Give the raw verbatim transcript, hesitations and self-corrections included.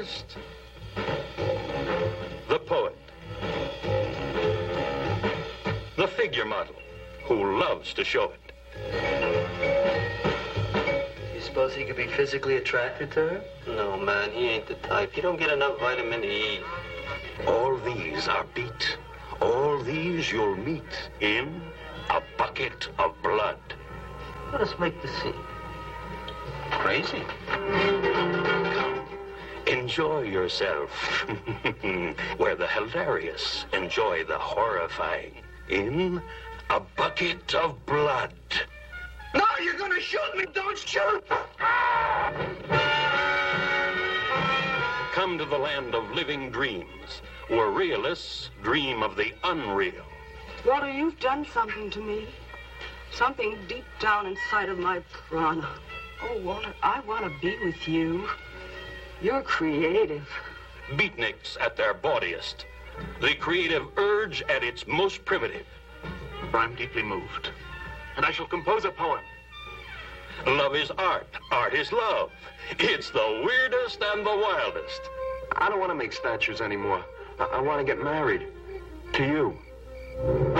artist, the poet, the figure model who loves to show it. You suppose he could be physically attracted to her? No, man, he ain't the type. He don't get enough vitamin E. All these are beat. All these you'll meet in A Bucket of Blood. Let us make the scene. Crazy. Come, enjoy yourself. Where the hilarious enjoy the horrifying in A Bucket of Blood. No, you're gonna shoot me! Don't shoot! Come to the land of living dreams, where realists dream of the unreal. Walter, you've done something to me. Something deep down inside of my prana. Oh, Walter, I want to be with you. You're creative. Beatniks at their bawdiest. The creative urge at its most primitive. I'm deeply moved, and I shall compose a poem. Love is art. Art is love. It's the weirdest and the wildest. I don't want to make statues anymore. I, I want to get married. To you.